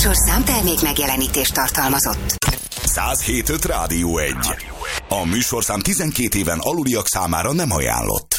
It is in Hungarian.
műsorszám termék megjelenítést tartalmazott. 107.5 Rádió 1. A műsorszám 12 éven aluliak számára nem ajánlott.